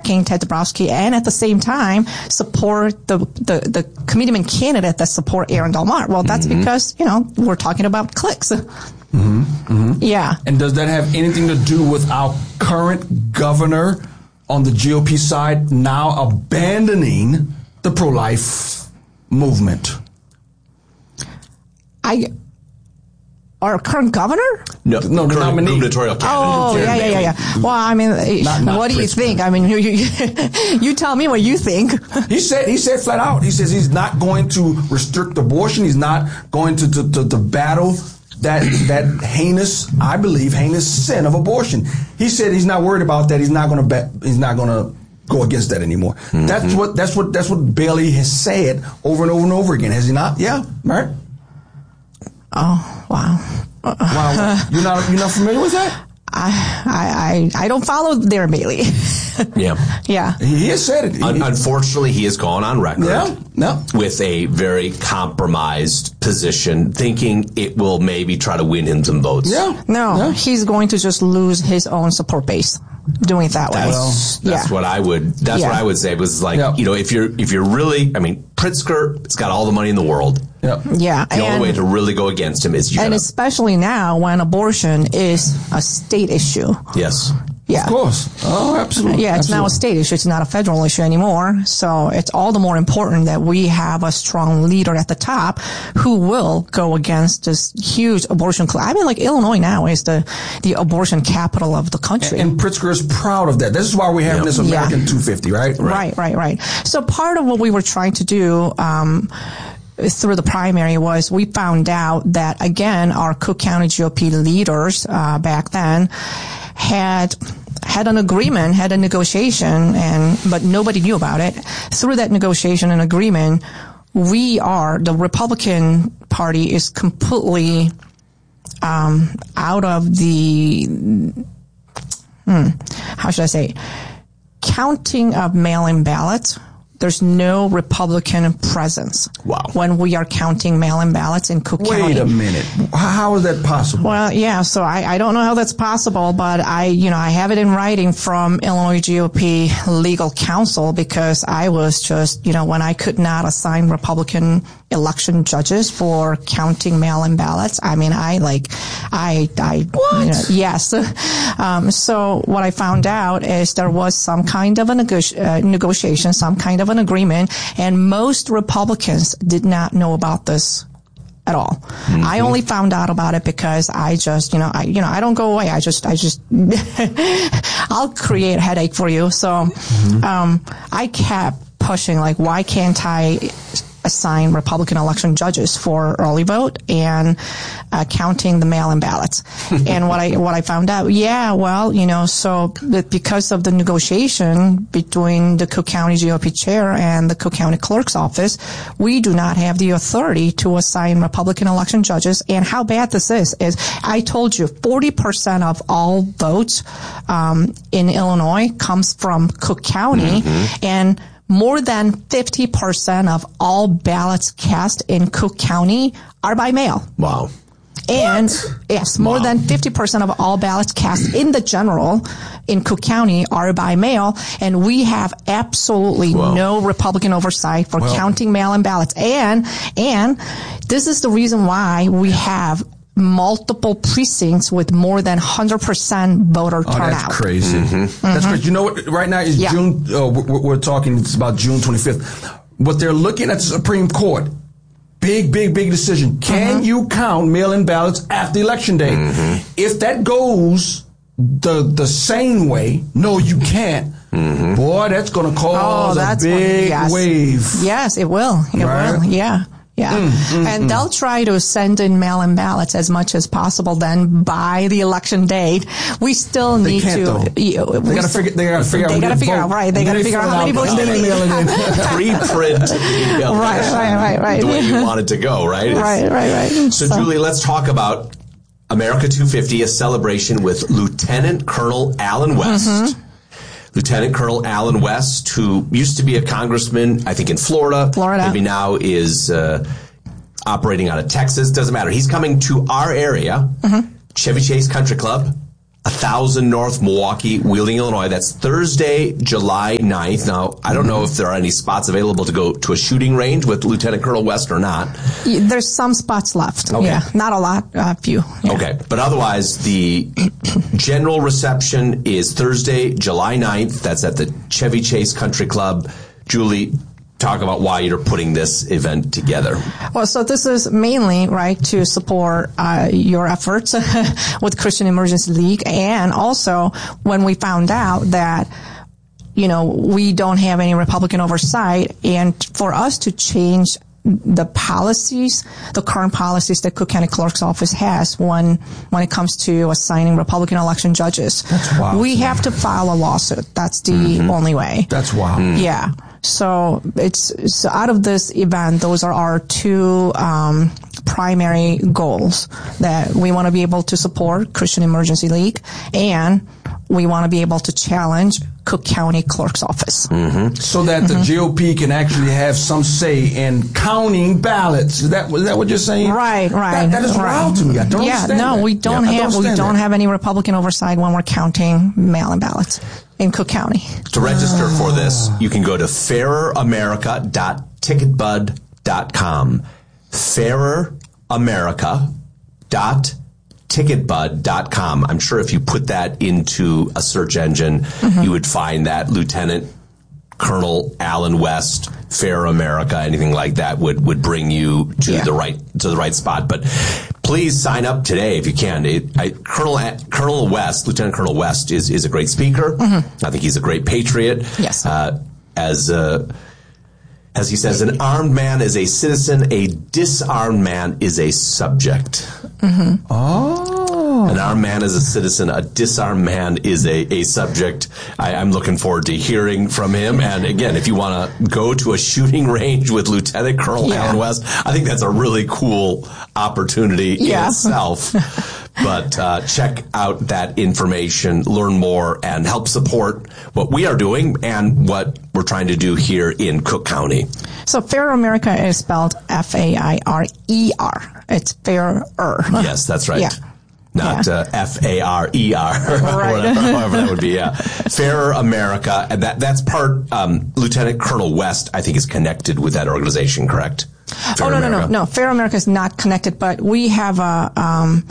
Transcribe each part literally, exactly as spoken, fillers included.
backing Ted Dabrowski and at the same time support the, the, the committeeman candidate that support Aaron Del Mar. Well, that's mm-hmm. because, you know, we're talking about clicks. Mm-hmm. Mm-hmm. Yeah. And does that have anything to do with our current governor on the G O P side now abandoning the pro-life movement? I... Our current governor? No, no, the current nominee. gubernatorial candidate. Oh, yeah, yeah, yeah, yeah. Well, I mean, not, not what do you think? I mean, you, you, you tell me what you think. He said, he said flat out, he says he's not going to restrict abortion. He's not going to, to, to, to battle that, that heinous, I believe, heinous sin of abortion. He said he's not worried about that. He's not going to bet, he's not going to go against that anymore. Mm-hmm. That's what, that's what, that's what Bailey has said over and over and over again. Has he not? Yeah, right? Oh, wow. Wow. You're not, you're not familiar with that? I, I, I don't follow their Bailey. Yeah. Yeah. He has said it. Un- unfortunately, he has gone on record yeah, no. with a very compromised position, thinking it will maybe try to win him some votes. Yeah. No, yeah. he's going to just lose his own support base doing it that way. That's, well, that's yeah. what I would, that's yeah. what I would say was like, yeah. you know, if you're, if you're really, I mean, Pritzker has got all the money in the world. Yeah. Yeah. The and, only way to really go against him is you And gotta, especially now when abortion is a state issue. Yes. Yeah. Of course. Oh, absolutely. Yeah, it's absolutely. now a state issue. It's not a federal issue anymore. So it's all the more important that we have a strong leader at the top who will go against this huge abortion. Cl- I mean, like Illinois now is the, the abortion capital of the country. And, and Pritzker is proud of that. This is why we have yep. this American yeah. two fifty, right? right? Right, right, right. So part of what we were trying to do, um, through the primary was we found out that, again, our Cook County G O P leaders, uh, back then had, had an agreement, had a negotiation, and, but nobody knew about it. Through that negotiation and agreement, we are, the Republican Party is completely, um, out of the, hmm, how should I say, counting of mail-in ballots. There's no Republican presence. Wow. When we are counting mail-in ballots in Cook Wait County. Wait a minute. How is that possible? Well, yeah, so I, I don't know how that's possible, but I, you know, I have it in writing from Illinois G O P legal counsel because I was just, you know, when I could not assign Republican election judges for counting mail-in ballots, I mean, I like, I, I, what? You know, yes. Um, so what I found out is there was some kind of a nego- uh, negotiation, some kind of an agreement, and most Republicans did not know about this at all. Mm-hmm. I only found out about it because I just, you know, I, you know, I don't go away. I just, I just, I'll create a headache for you. So, mm-hmm. um, I kept pushing, like, why can't I assign Republican election judges for early vote and uh, counting the mail-in ballots? And what I what I found out, yeah, well, you know, so because of the negotiation between the Cook County G O P chair and the Cook County clerk's office, we do not have the authority to assign Republican election judges. And how bad this is is I told you forty percent of all votes um, in Illinois comes from Cook County, mm-hmm. and more than fifty percent of all ballots cast in Cook County are by mail. Wow. And what? yes, more wow. than fifty percent of all ballots cast in the general in Cook County are by mail. And we have absolutely wow. no Republican oversight for well. counting mail-in ballots. And, and this is the reason why we have multiple precincts with more than one hundred percent voter oh, turnout. That's crazy. Mm-hmm. Mm-hmm. That's crazy. You know what? Right now is yeah. June. Uh, we're, we're talking. It's about June twenty-fifth. What they're looking at the Supreme Court. Big, big, big decision. Can mm-hmm. you count mail-in ballots after election day? Mm-hmm. If that goes the the same way, no, you can't. Mm-hmm. Boy, that's going to cause oh, that's a big what, yes. wave. Yes, it will. It right? will. Yeah. Yeah. Mm, mm, and mm. they'll try to send in mail-in ballots as much as possible then by the election date. We still need they can't, to. You know, they got to figure, they got to figure out. They got to figure vote. out, right. They got to figure out how many votes they need. Pre-print email. Right, right, right, right. The way you want it to go, right? Right, right, right. So, so, Julie, let's talk about America two fifty, a celebration with Lieutenant Colonel Allen West. Mm-hmm. Lieutenant Colonel Allen West, who used to be a congressman, I think in Florida. Florida. Maybe now is uh, operating out of Texas. Doesn't matter. He's coming to our area, mm-hmm. Chevy Chase Country Club, one thousand North Milwaukee, Wheeling, Illinois. That's Thursday, July ninth. Now, I don't know if there are any spots available to go to a shooting range with Lieutenant Colonel West or not. There's some spots left. Okay. Yeah, not a lot, a uh, few. Yeah. Okay, but otherwise, the general reception is Thursday, July ninth. That's at the Chevy Chase Country Club. Julie, talk about why you're putting this event together. Well, so this is mainly, right, to support uh, your efforts with Christian Emergency League. And also, when we found out that, you know, we don't have any Republican oversight, and for us to change the policies, the current policies that Cook County Clerk's Office has when when it comes to assigning Republican election judges. That's wild. We have to file a lawsuit. That's the mm-hmm. only way. That's wild. Mm. Yeah. So it's so out of this event, those are our two um, primary goals, that we want to be able to support Christian Emergency League, and we want to be able to challenge Cook County Clerk's Office. Mm-hmm. So that the mm-hmm. G O P can actually have some say in counting ballots. Is that, is that what you're saying? Right, right. That, that is right. wild to me. I don't yeah, understand no, that. we don't yeah, have don't we don't that. have any Republican oversight when we're counting mail-in ballots in Cook County. To register for this, you can go to fairer america dot ticket bud dot com. fairer america dot ticket bud dot com. I'm sure if you put that into a search engine, mm-hmm. you would find that Lieutenant Colonel Allen West, Fair America, anything like that would, would bring you to yeah. the right to the right spot. But please sign up today if you can. It, I, Colonel Colonel West, Lieutenant Colonel West, is is a great speaker. Mm-hmm. I think he's a great patriot. Yes. Uh, as uh, as he says, an armed man is a citizen. A disarmed man is a subject. Mm-hmm. Oh. An armed man is a citizen. A disarmed man is a, a subject. I, I'm looking forward to hearing from him. And again, if you want to go to a shooting range with Lieutenant Colonel yeah. Allen West, I think that's a really cool opportunity yeah. in itself. But uh, check out that information, learn more, and help support what we are doing and what we're trying to do here in Cook County. So Fair America is spelled F A I R E R. It's fairer. Yes, that's right. Yeah. Not yeah. uh, F A R E R, right. however that would be. Yeah, Fairer America, and that that's part. Um, Lieutenant Colonel West, I think, is connected with that organization. Correct? Fair oh no America. no no no! Fair America is not connected, but we have a um,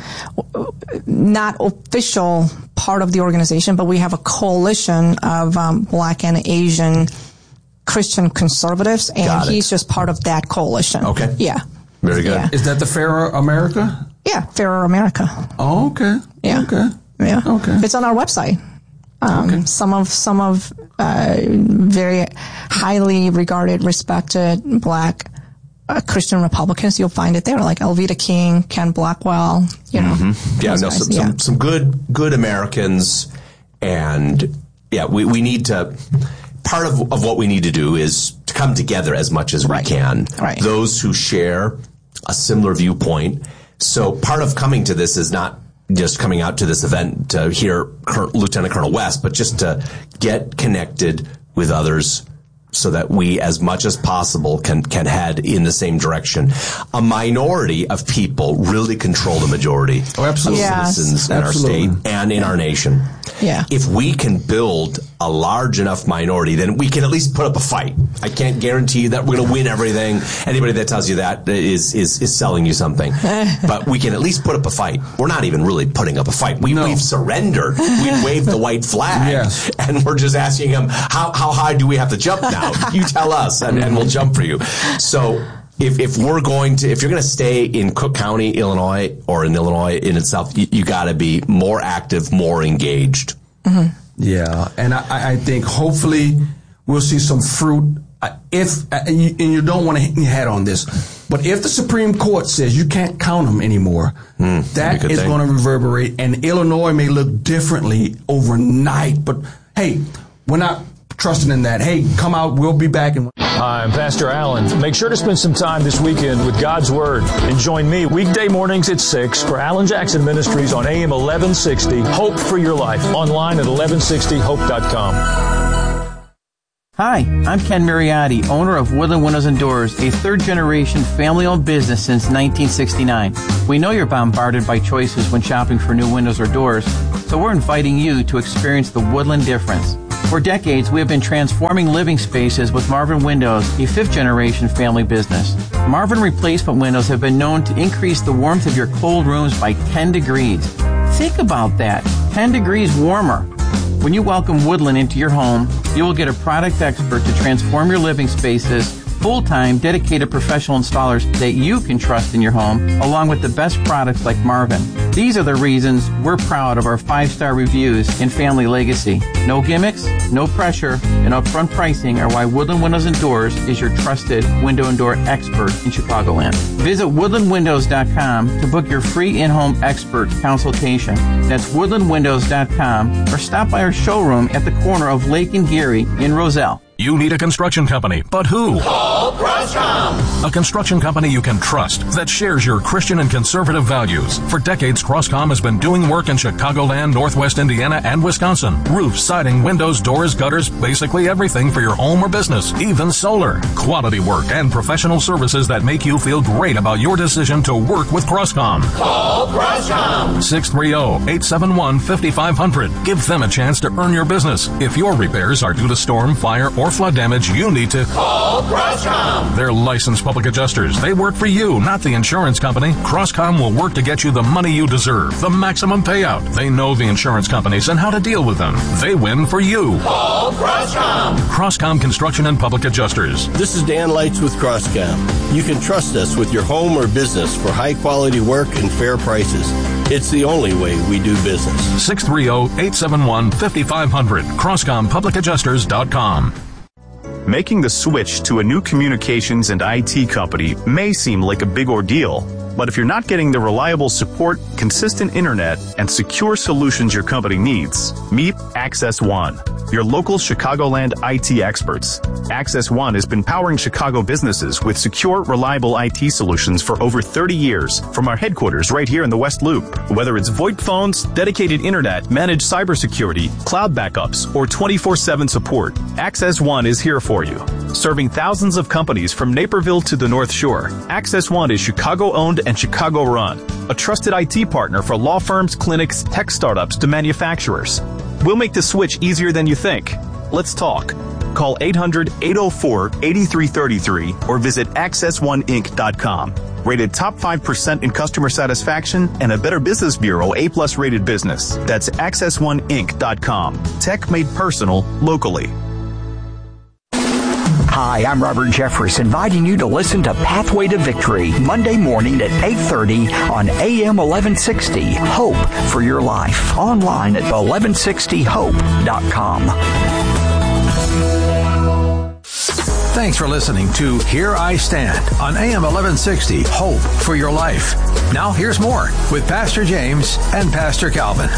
not official part of the organization, but we have a coalition of um, Black and Asian Christian conservatives, and he's just part of that coalition. Okay. Yeah. Very good. Yeah. Is that the Fairer America? Yeah, Fairer America. Oh, okay. Yeah. Okay. Yeah. Okay. It's on our website. Um, okay. Some of some of uh, very highly regarded, respected Black uh, Christian Republicans, you'll find it there, like Elvita King, Ken Blackwell. You know. Mm-hmm. Yeah. No. Some, yeah. some some good good Americans, and yeah, we we need to. Part of of what we need to do is to come together as much as right. we can. Right. Those who share a similar viewpoint. So part of coming to this is not just coming out to this event to hear Col- Lieutenant Colonel West, but just to get connected with others so that we, as much as possible, can can head in the same direction. A minority of people really control the majority oh, absolutely. of Yes. citizens in absolutely. our state and in our nation. Yeah. If we can build a large enough minority, then we can at least put up a fight. I can't guarantee that we're going to win everything. Anybody that tells you that is is, is selling you something. But we can at least put up a fight. We're not even really putting up a fight. We, no. We've surrendered. We've waved the white flag. Yes. And we're just asking them, how, how high do we have to jump now? You tell us, and, and we'll jump for you. So if if we're going to, if you're going to stay in Cook County, Illinois, or in Illinois in itself, you, you got to be more active, more engaged. Mm-hmm. Yeah, and I, I think hopefully we'll see some fruit. If and you, and you don't want to hit your head on this, but if the Supreme Court says you can't count them anymore, mm, that is going to reverberate, and Illinois may look differently overnight. But hey, we're not trusting in that. Hey, come out. We'll be back. And Hi, I'm Pastor Allen. Make sure to spend some time this weekend with God's Word and join me weekday mornings at six for Alan Jackson Ministries on A M eleven sixty. Hope for your life. Online at eleven sixty hope dot com. Hi, I'm Ken Mariotti, owner of Woodland Windows and Doors, a third-generation family-owned business since nineteen sixty-nine. We know you're bombarded by choices when shopping for new windows or doors, so we're inviting you to experience the Woodland difference. For decades, we have been transforming living spaces with Marvin Windows, a fifth-generation family business. Marvin replacement windows have been known to increase the warmth of your cold rooms by ten degrees. Think about that, ten degrees warmer. When you welcome Woodland into your home, you will get a product expert to transform your living spaces, full-time, dedicated professional installers that you can trust in your home, along with the best products like Marvin. These are the reasons we're proud of our five-star reviews and family legacy. No gimmicks, no pressure, and upfront pricing are why Woodland Windows and Doors is your trusted window and door expert in Chicagoland. Visit woodland windows dot com to book your free in-home expert consultation. That's woodland windows dot com, or stop by our showroom at the corner of Lake and Geary in Roselle. You need a construction company, but who? Call Crosscom. A construction company you can trust that shares your Christian and conservative values. For decades, Crosscom has been doing work in Chicagoland, Northwest Indiana, and Wisconsin. Roofs, siding, windows, doors, gutters, basically everything for your home or business, even solar. Quality work and professional services that make you feel great about your decision to work with Crosscom. Call Crosscom. six three zero, eight seven one, five five zero zero. Give them a chance to earn your business. If your repairs are due to storm, fire, or flood damage, you need to call Crosscom. They're licensed public adjusters. They work for you, not the insurance company. Crosscom will work to get you the money you deserve, the maximum payout. They know the insurance companies and how to deal with them. They win for you. Call Crosscom. Crosscom Construction and Public Adjusters. This is Dan Lights with Crosscom. You can trust us with your home or business for high quality work and fair prices. It's the only way we do business. six three zero, eight seven one, five five zero zero. crosscom public adjusters dot com. Making the switch to a new communications and I T company may seem like a big ordeal, but if you're not getting the reliable support, consistent internet, and secure solutions your company needs, meet Access One, your local Chicagoland I T experts. Access One has been powering Chicago businesses with secure, reliable I T solutions for over thirty years from our headquarters right here in the West Loop. Whether it's VoIP phones, dedicated internet, managed cybersecurity, cloud backups, or twenty-four seven support, Access One is here for you. Serving thousands of companies from Naperville to the North Shore, Access One is Chicago-owned and Chicago-run, a trusted I T partner for law firms, clinics, tech startups to manufacturers. We'll make the switch easier than you think. Let's talk. Call eight hundred, eight oh four, eight three three three or visit access one inc dot com. Rated top five percent in customer satisfaction and a Better Business Bureau A-plus rated business. That's access one inc dot com. Tech made personal, locally. Hi, I'm Robert Jeffress, inviting you to listen to Pathway to Victory, Monday morning at eight thirty on A M eleven sixty. Hope for your life. Online at eleven sixty hope dot com. Thanks for listening to Here I Stand on A M eleven sixty, Hope for Your Life. Now here's more with Pastor James and Pastor Calvin.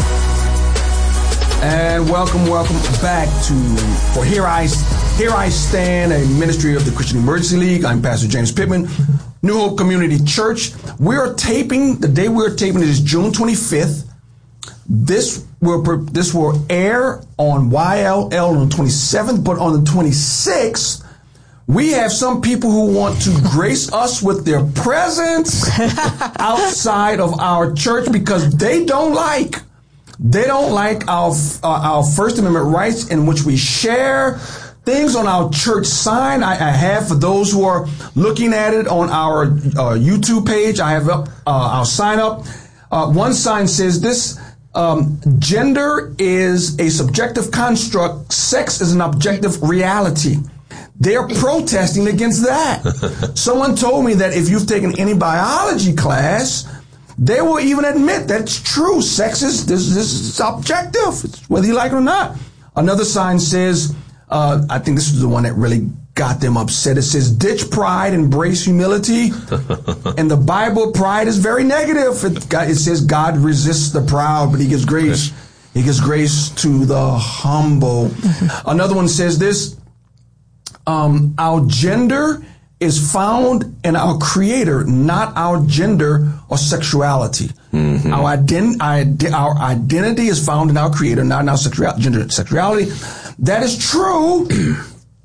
And welcome, welcome back to for Here I Here I Stand, a ministry of the Christian Emergency League. I'm Pastor James Pittman, New Hope Community Church. We are taping, the day we're taping it is June twenty-fifth. This will this will air on Y L L on the twenty-seventh, but on the twenty-sixth, we have some people who want to grace us with their presence outside of our church because they don't like They don't like our uh, our First Amendment rights in which we share things on our church sign. I, I have, for those who are looking at it on our uh, YouTube page, I have up uh, our sign up. Uh, one sign says this, um, gender is a subjective construct. Sex is an objective reality. They're protesting against that. Someone told me that if you've taken any biology class, they will even admit that's true. Sex is this, this is objective, it's whether you like it or not. Another sign says, uh, I think this is the one that really got them upset. It says, ditch pride, embrace humility. In the Bible, pride is very negative. It, it says God resists the proud, but he gives grace. He gives grace to the humble. Another one says this, um, our gender is found in our Creator, not our gender or sexuality. Mm-hmm. Our, ident- our identity is found in our Creator, not in our sexual- gender and sexuality. That is true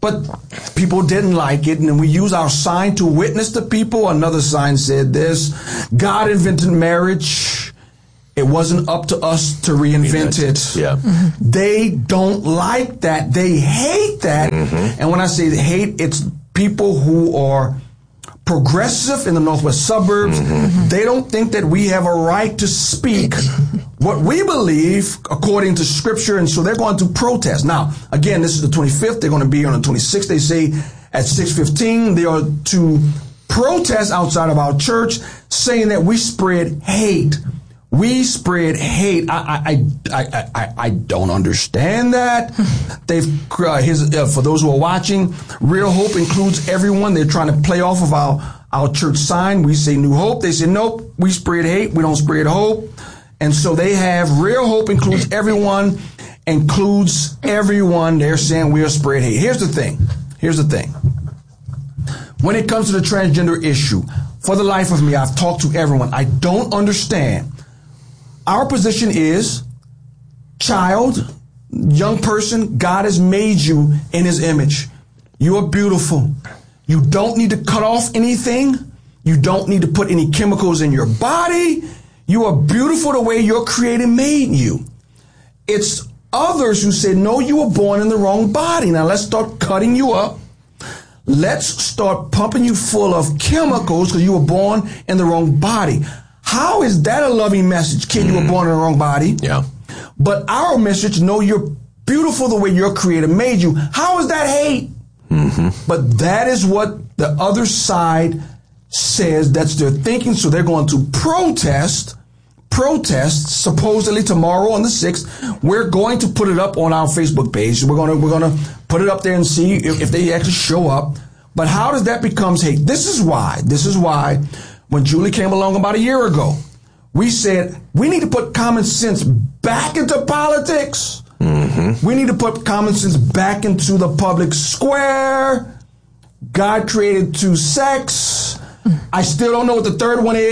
But people didn't like it, and we use our sign to witness to people. Another sign said this: God invented marriage. It wasn't up to us to reinvent it. Yeah. Mm-hmm. They don't like that. They hate that. Mm-hmm. And when I say hate, it's people who are progressive in the northwest suburbs. Mm-hmm. They don't think that we have a right to speak what we believe according to Scripture, and so they're going to protest. Now, again, this is the twenty-fifth. They're going to be on the twenty-sixth. They say at six fifteen they are to protest outside of our church, saying that we spread hate. We spread hate. I I I I, I don't understand that. They've uh, his, uh, for those who are watching, Real Hope includes everyone. They're trying to play off of our our church sign. We say New Hope. They say nope. We spread hate. We don't spread hope. And so they have Real Hope includes everyone, includes everyone. They're saying we'll spread hate. Here's the thing. Here's the thing. When it comes to the transgender issue, for the life of me, I've talked to everyone. I don't understand. Our position is, child, young person, God has made you in his image. You are beautiful. You don't need to cut off anything. You don't need to put any chemicals in your body. You are beautiful the way your Creator made you. It's others who say, no, you were born in the wrong body. Now let's start cutting you up. Let's start pumping you full of chemicals because you were born in the wrong body. How is that a loving message? Kid, you were born in the wrong body. Yeah. But our message, no, you're beautiful the way your Creator made you. How is that hate? Mm-hmm. But that is what the other side says. That's their thinking. So they're going to protest. Protest supposedly tomorrow on the sixth. We're going to put it up on our Facebook page. We're going to we're going to put it up there and see if, if they actually show up. But how does that become hate? This is why. This is why when Julie came along about a year ago, we said we need to put common sense back into politics. Mm-hmm. We need to put common sense back into the public square. God created two sex. I still don't know what the third one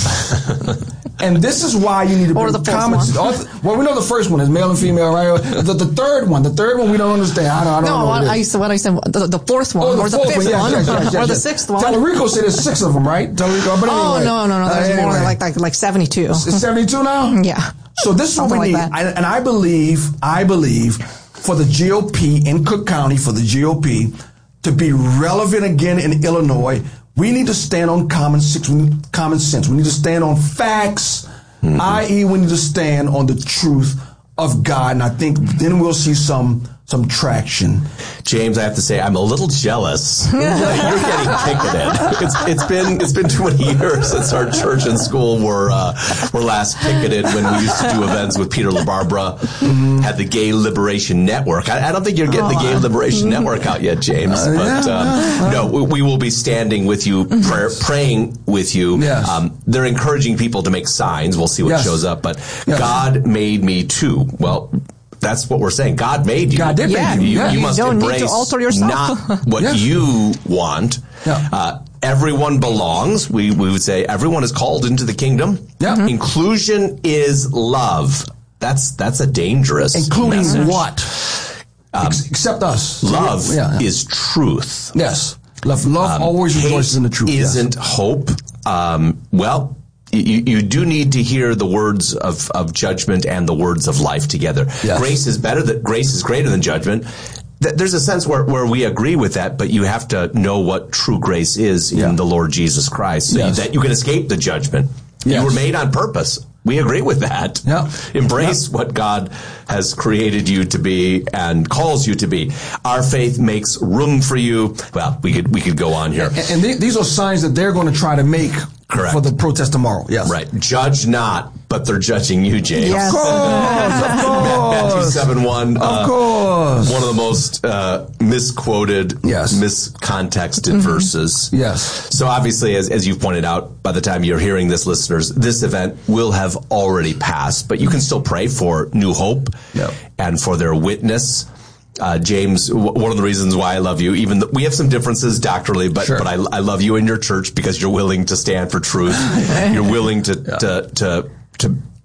is. And this is why you need to or put the common sense. Well, we know the first one is male and female, right? The, the third one, the third one we don't understand. I don't, I don't no, know. What I said, what I said, the, the fourth one, oh, the or the fourth fifth one, yes, one, yes, yes, yes, or yes. the sixth one. Tellerico said there's six of them, right? Tellerico, but anyway. Oh, no, no, no. There's uh, more anyway. like, like, like, like seventy-two. It's seventy-two now? Yeah. So this is what we like need. I, and I believe, I believe for the G O P in Cook County, for the G O P to be relevant again in Illinois, we need to stand on common sense. Common sense. We need to stand on facts. Mm-hmm. that is, we need to stand on the truth of God, and I think then we'll see some some traction. James, I have to say, I'm a little jealous that you're getting picketed. It's it's been it's been too many years since our church and school were uh, were last picketed when we used to do events with Peter LaBarbera, mm-hmm. had the Gay Liberation Network. I, I don't think you're getting oh, the Gay Liberation mm-hmm. Network out yet, James. Uh, but yeah, um, yeah. no, we, we will be standing with you, prayer, praying with you. Yes. Um, they're encouraging people to make signs. We'll see what yes. shows up. But yes. God made me too. Well, that's what we're saying. God made you. God did yeah, make you. You, Yeah. you you must don't embrace need to alter yourself. not what yes. you want. Yeah. Uh, everyone belongs. We we would say everyone is called into the kingdom. Yeah. Mm-hmm. Inclusion is love. That's that's a dangerous Including message. what? Um, Ex- except us. Love yeah, yeah. is truth. Yes. Love, love Um, always hate rejoices in the truth. Isn't yes. hope. Um, well, You, you do need to hear the words of, of judgment and the words of life together. Yes. Grace is better. That grace is greater than judgment. Th- There's a sense where, where we agree with that, but you have to know what true grace is Yeah. in the Lord Jesus Christ, so Yes. you, that you can escape the judgment. Yes. You were made on purpose. We agree with that. Yeah. Embrace Yeah. what God has created you to be and calls you to be. Our faith makes room for you. Well, we could we could go on here. And, and th- these are signs that they're going to try to make Correct. for the protest tomorrow. Yes. Right. Judge not, but they're judging you, James. Yes. Of course. Of course. Matthew seven one. Of uh, course. One of the most uh, misquoted, Yes. miscontexted Mm-hmm. verses. Yes. So obviously, as, as you've pointed out, by the time you're hearing this, listeners, this event will have already passed, but you can still pray for New Hope Yep. and for their witness. Uh, James, w- one of the reasons why I love you, even though we have some differences doctrinally, but Sure. but I, I love you in your church because you're willing to stand for truth. You're willing to, Yeah. to to to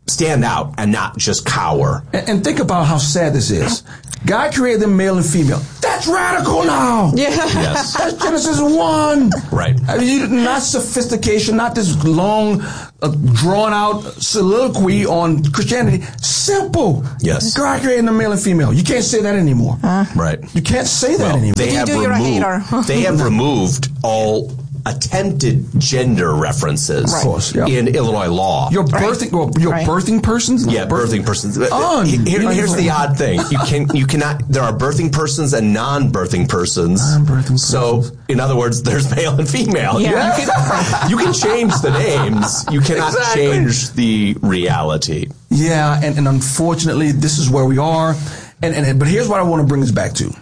stand out and not just cower. And, and think about how sad this is. God created them male and female. That's radical now. Yeah. Yes. That's Genesis one. Right. I mean, not sophistication, not this long, uh, drawn-out soliloquy on Christianity. Simple. Yes. God created them male and female. You can't say that anymore. Uh, right. You can't say that well, anymore. They you have do, you're a hater. removed. They have removed all attempted gender references Right. Of course, yeah. in Illinois law. Your birthing, well, your Right. birthing persons. Yeah, birthing persons. Oh, Here, here's the odd thing: you can, you cannot. There are birthing persons and non-birthing persons. Non-birthing So, persons. in other words, there's male and female. Yeah. You, can, you can change the names. You cannot Exactly. change the reality. Yeah, and, and unfortunately, this is where we are. And, and but here's what I want to bring us back to.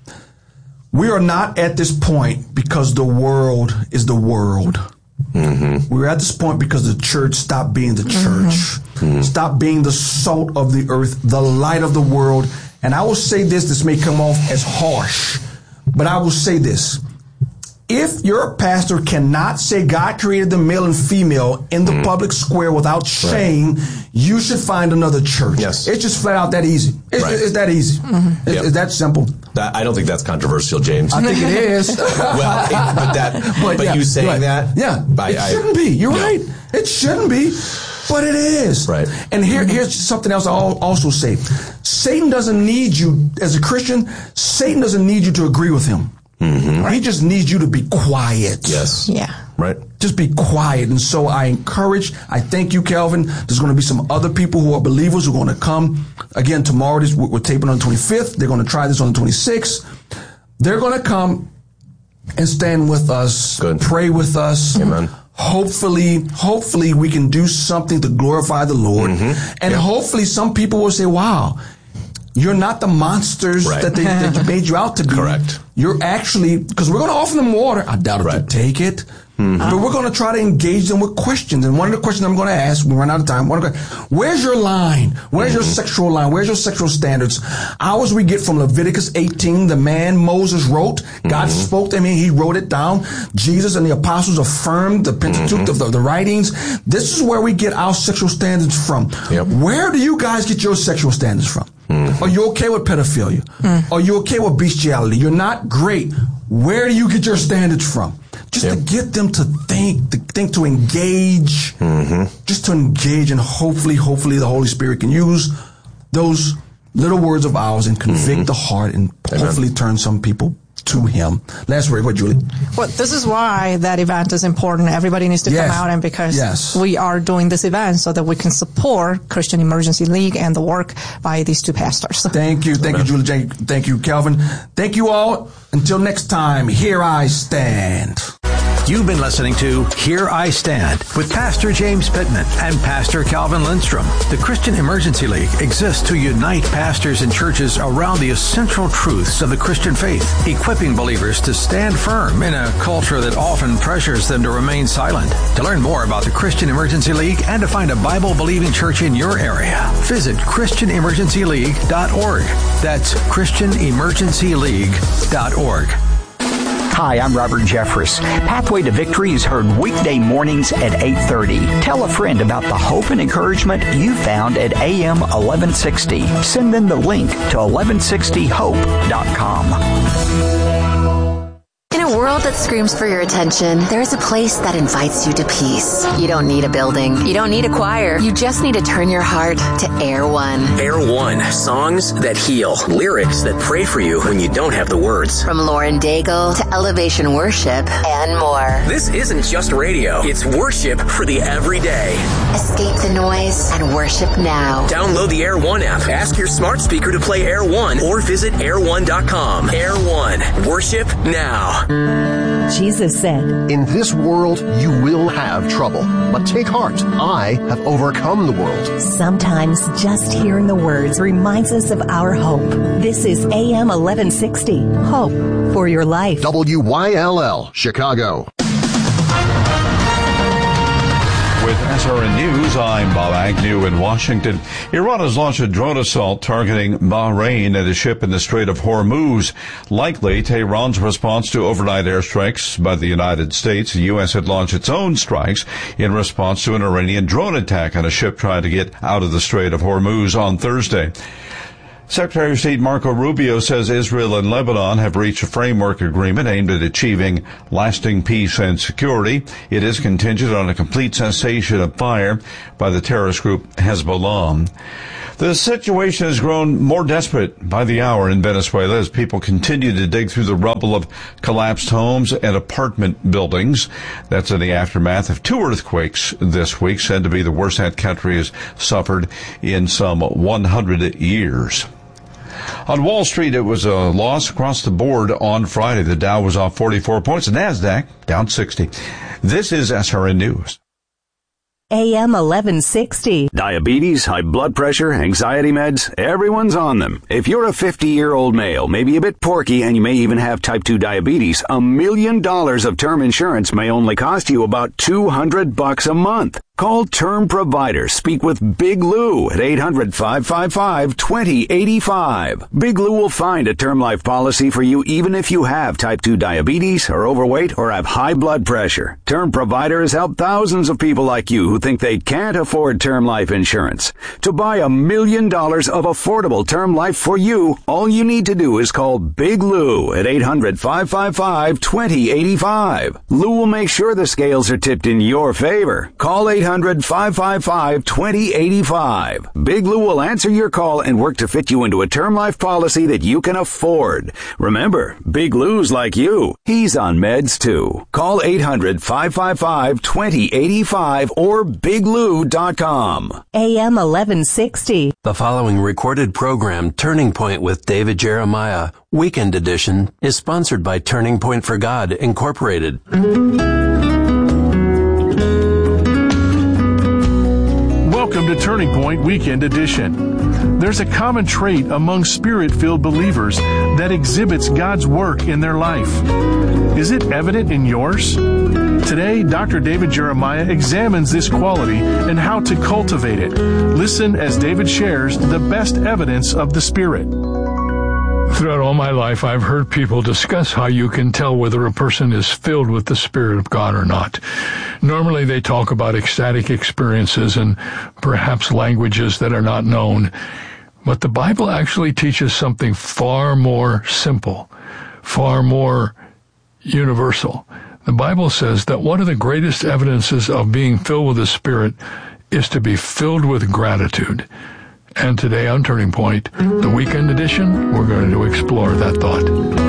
We are not at this point because the world is the world. Mm-hmm. We're at this point because the church stopped being the church, mm-hmm. stopped being the salt of the earth, the light of the world. And I will say this, this may come off as harsh, but I will say this. If your pastor cannot say God created the male and female in the mm. public square without shame, right. you should find another church. Yes. It's just flat out that easy. It's, right. it's that easy. Mm-hmm. It's, yep. it's that simple. That, I don't think that's controversial, James. I think it is. well, it, but that, but, but yeah, you saying right. that, yeah, I, it I, shouldn't be. You're yeah. right. It shouldn't be, but it is. Right. And here, here's something else I'll also say. Satan doesn't need you as a Christian. Satan doesn't need you to agree with him. Mm-hmm. Right. He just needs you to be quiet. Yes. Yeah. Right. Just be quiet. And so I encourage, I thank you, Calvin. There's going to be some other people who are believers who are going to come. Again, tomorrow, this, we're taping on the twenty-fifth. They're going to try this on the twenty-sixth. They're going to come and stand with us, Good. pray with us. Amen. Hopefully, hopefully we can do something to glorify the Lord. Mm-hmm. And yep. hopefully some people will say, wow, you're not the monsters right. that they that made you out to be. Correct. You're actually, because we're going to offer them water. I doubt if right. they take it. Mm-hmm. But we're going to try to engage them with questions. And one of the questions I'm going to ask, we run out of time, one of the, where's your line? Where's mm-hmm. your sexual line? Where's your sexual standards? Ours we get from Leviticus eighteen, the man Moses wrote. Mm-hmm. God spoke to him and he wrote it down. Jesus and the apostles affirmed the Pentateuch mm-hmm. of the, the writings. This is where we get our sexual standards from. Yep. Where do you guys get your sexual standards from? Mm-hmm. Are you okay with pedophilia? Mm-hmm. Are you okay with bestiality? You're not great. Where do you get your standards from? Just yep. to get them to think, to think, to engage, mm-hmm. just to engage, and hopefully, hopefully the Holy Spirit can use those little words of ours and convict mm-hmm. the heart and Amen. Hopefully turn some people to Him. Last word, what, Julie? Well, this is why that event is important. Everybody needs to yes. come out, and because yes. we are doing this event so that we can support Christian Emergency League and the work by these two pastors. Thank you. Thank Amen. You, Julie. Thank you, Calvin. Thank you all. Until next time, here I stand. You've been listening to Here I Stand with Pastor James Pittman and Pastor Calvin Lindstrom. The Christian Emergency League exists to unite pastors and churches around the essential truths of the Christian faith, equipping believers to stand firm in a culture that often pressures them to remain silent. To learn more about the Christian Emergency League and to find a Bible-believing church in your area, visit Christian Emergency League dot org. That's Christian Emergency League dot org. Hi, I'm Robert Jeffress. Pathway to Victory is heard weekday mornings at eight thirty. Tell a friend about the hope and encouragement you found at A M eleven sixty. Send them the link to eleven sixty hope dot com. In a world that screams for your attention, there is a place that invites you to peace. You don't need a building. You don't need a choir. You just need to turn your heart to Air One. Air One. Songs that heal. Lyrics that pray for you when you don't have the words. From Lauren Daigle to Elevation Worship and more. This isn't just radio. It's worship for the everyday. Escape the noise and worship now. Download the Air One app. Ask your smart speaker to play Air One or visit air one dot com. Air One. Worship now. Jesus said, "In this world you will have trouble, but take heart. I have overcome the world." Sometimes just hearing the words reminds us of our hope. This is A M eleven sixty. Hope for your life. W Y L L, Chicago. With with S R N News. I'm Bob Agnew in Washington. Iran has launched a drone assault targeting Bahrain and a ship in the Strait of Hormuz. Likely Tehran's response to overnight airstrikes by the United States. The U S had launched its own strikes in response to an Iranian drone attack on a ship trying to get out of the Strait of Hormuz on Thursday. Secretary of State Marco Rubio says Israel and Lebanon have reached a framework agreement aimed at achieving lasting peace and security. It is contingent on a complete cessation of fire by the terrorist group Hezbollah. The situation has grown more desperate by the hour in Venezuela as people continue to dig through the rubble of collapsed homes and apartment buildings. That's in the aftermath of two earthquakes this week, said to be the worst that country has suffered in some one hundred years. On Wall Street, it was a loss across the board on Friday. The Dow was off forty-four points. The NASDAQ down sixty. This is S R N News. A M eleven sixty. Diabetes, high blood pressure, anxiety meds, everyone's on them. If you're a fifty-year-old male, maybe a bit porky, and you may even have type two diabetes, a million dollars of term insurance may only cost you about two hundred bucks a month. Call Term Provider. Speak with Big Lou at eight hundred, five five five, two zero eight five. Big Lou will find a term life policy for you even if you have type two diabetes, are overweight, or have high blood pressure. Term Provider has helped thousands of people like you who think they can't afford term life insurance. To buy a million dollars of affordable term life for you, all you need to do is call Big Lou at eight hundred, five five five, two zero eight five. Lou will make sure the scales are tipped in your favor. Call eight hundred, five five five, two zero eight five. Big Lou will answer your call and work to fit you into a term life policy that you can afford. Remember, Big Lou's like you. He's on meds too. Call eight hundred, five five five, two zero eight five or big lou dot com. A M eleven sixty. The following recorded program, Turning Point with David Jeremiah, Weekend Edition, is sponsored by Turning Point for God, Incorporated. Welcome to Turning Point Weekend Edition. There's a common trait among Spirit-filled believers that exhibits God's work in their life. Is it evident in yours? Today, Doctor David Jeremiah examines this quality and how to cultivate it. Listen as David shares the best evidence of the Spirit. Throughout all my life, I've heard people discuss how you can tell whether a person is filled with the Spirit of God or not. Normally, they talk about ecstatic experiences and perhaps languages that are not known. But the Bible actually teaches something far more simple, far more universal. The Bible says that one of the greatest evidences of being filled with the Spirit is to be filled with gratitude. And today on Turning Point, the Weekend Edition, we're going to explore that thought.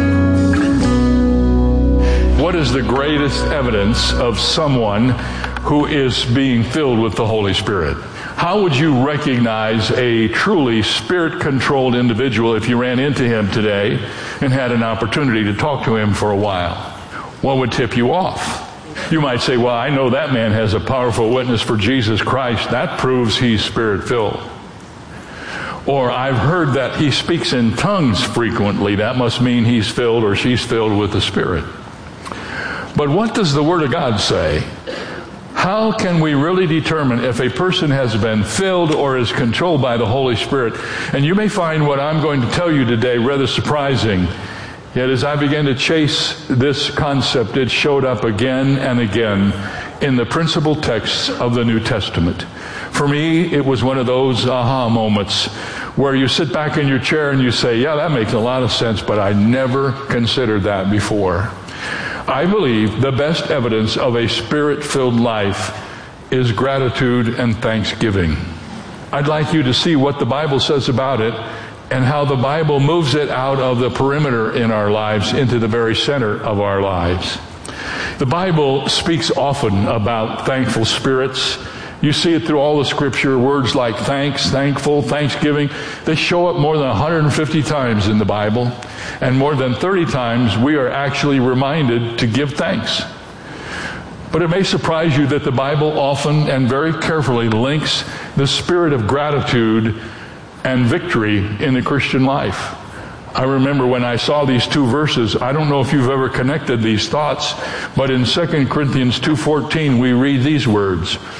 What is the greatest evidence of someone who is being filled with the Holy Spirit? How would you recognize a truly Spirit-controlled individual if you ran into him today and had an opportunity to talk to him for a while? What would tip you off? You might say, well, I know that man has a powerful witness for Jesus Christ. That proves he's Spirit-filled. Or I've heard that he speaks in tongues frequently. That must mean he's filled or she's filled with the Spirit. But what does the Word of God say? How can we really determine if a person has been filled or is controlled by the Holy Spirit? And you may find what I'm going to tell you today rather surprising. Yet as I began to chase this concept, it showed up again and again in the principal texts of the New Testament. For me, it was one of those aha moments where you sit back in your chair and you say, yeah, that makes a lot of sense, but I never considered that before. I believe the best evidence of a Spirit-filled life is gratitude and thanksgiving. I'd like you to see what the Bible says about it and how the Bible moves it out of the perimeter in our lives into the very center of our lives. The Bible speaks often about thankful spirits. You see it through all the Scripture. Words like thanks, thankful, thanksgiving, they show up more than one hundred fifty times in the Bible. And more than thirty times we are actually reminded to give thanks. But it may surprise you that the Bible often and very carefully links the spirit of gratitude and victory in the Christian life. I remember when I saw these two verses, I don't know if you've ever connected these thoughts, but in Second Corinthians two fourteen we read these words,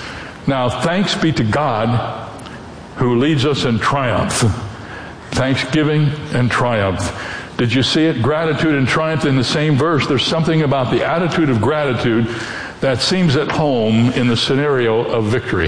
Now, thanks be to God who leads us in triumph. Thanksgiving and triumph. Did you see it? Gratitude and triumph in the same verse. There's something about the attitude of gratitude that seems at home in the scenario of victory.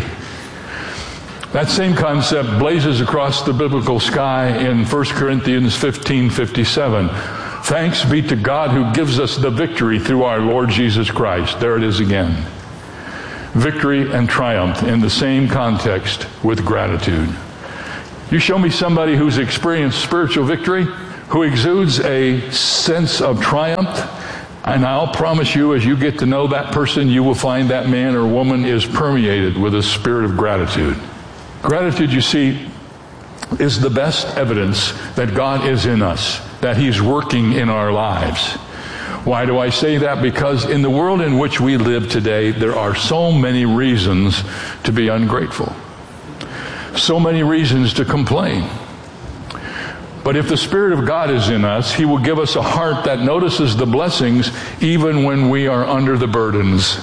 That same concept blazes across the biblical sky in First Corinthians fifteen fifty-seven. Thanks be to God who gives us the victory through our Lord Jesus Christ. There it is again. Victory and triumph in the same context with gratitude. You show me somebody who's experienced spiritual victory, who exudes a sense of triumph, and I'll promise you, as you get to know that person, you will find that man or woman is permeated with a spirit of gratitude. Gratitude, you see, is the best evidence that God is in us, that He's working in our lives. Why do I say that? Because in the world in which we live today, there are so many reasons to be ungrateful. So many reasons to complain. But if the Spirit of God is in us, He will give us a heart that notices the blessings even when we are under the burdens.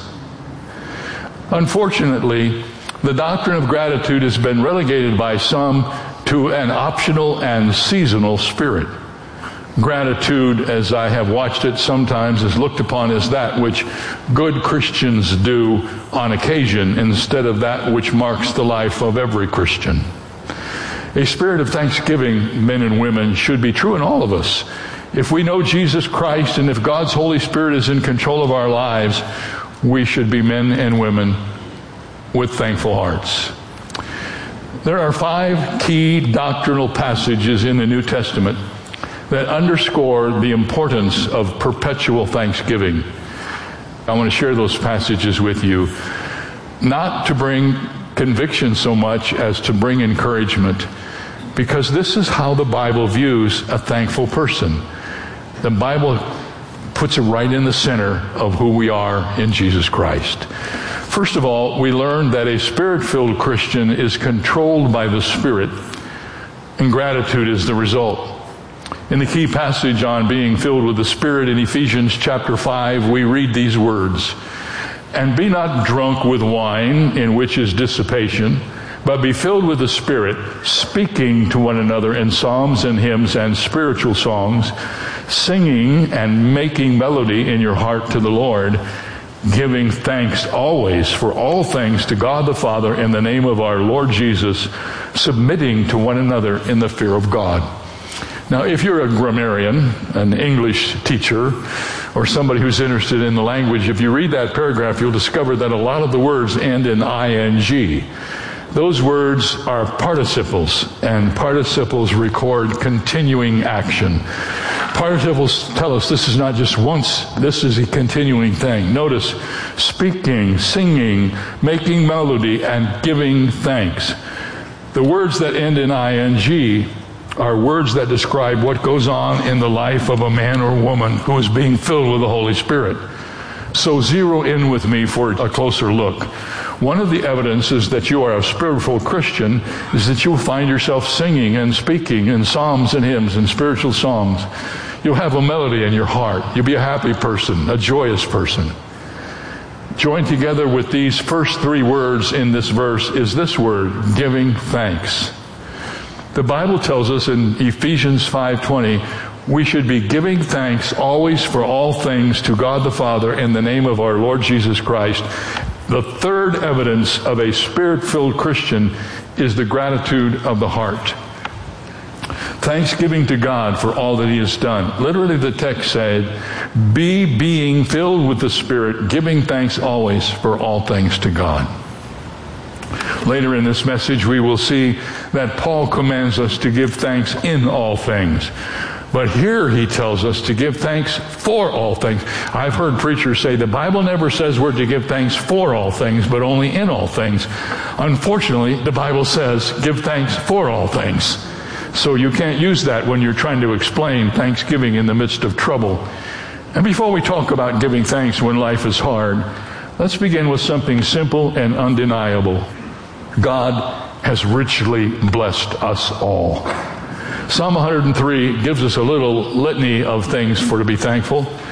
Unfortunately, the doctrine of gratitude has been relegated by some to an optional and seasonal spirit. Gratitude, as I have watched it sometimes, is looked upon as that which good Christians do on occasion instead of that which marks the life of every Christian. A spirit of thanksgiving, men and women, should be true in all of us. If we know Jesus Christ and if God's Holy Spirit is in control of our lives, we should be men and women with thankful hearts. There are five key doctrinal passages in the New Testament that underscore the importance of perpetual thanksgiving. I want to share those passages with you, not to bring conviction so much as to bring encouragement, because this is how the Bible views a thankful person. The Bible puts it right in the center of who we are in Jesus Christ. First of all, we learn that a Spirit-filled Christian is controlled by the Spirit, and gratitude is the result. In the key passage on being filled with the Spirit in Ephesians chapter five, we read these words, "And be not drunk with wine, in which is dissipation, but be filled with the Spirit, speaking to one another in psalms and hymns and spiritual songs, singing and making melody in your heart to the Lord, giving thanks always for all things to God the Father in the name of our Lord Jesus, submitting to one another in the fear of God." Now, if you're a grammarian, an English teacher, or somebody who's interested in the language, if you read that paragraph, you'll discover that a lot of the words end in ing. Those words are participles, and participles record continuing action. Participles tell us this is not just once, this is a continuing thing. Notice, speaking, singing, making melody, and giving thanks. The words that end in ing are words that describe what goes on in the life of a man or woman who is being filled with the Holy Spirit. So zero in with me for a closer look. One of the evidences that you are a spiritual Christian is that you'll find yourself singing and speaking in psalms and hymns and spiritual songs. You'll have a melody in your heart. You'll be a happy person, a joyous person. Joined together with these first three words in this verse is this word, giving thanks. The Bible tells us in Ephesians five twenty, we should be giving thanks always for all things to God the Father in the name of our Lord Jesus Christ. The third evidence of a Spirit-filled Christian is the gratitude of the heart. Thanksgiving to God for all that He has done. Literally the text said, be being filled with the Spirit, giving thanks always for all things to God. Later in this message, we will see that Paul commands us to give thanks in all things. But here he tells us to give thanks for all things. I've heard preachers say the Bible never says we're to give thanks for all things, but only in all things. Unfortunately, the Bible says give thanks for all things. So you can't use that when you're trying to explain thanksgiving in the midst of trouble. And before we talk about giving thanks when life is hard, let's begin with something simple and undeniable. God has richly blessed us all. Psalm one hundred three gives us a little litany of things for to be thankful.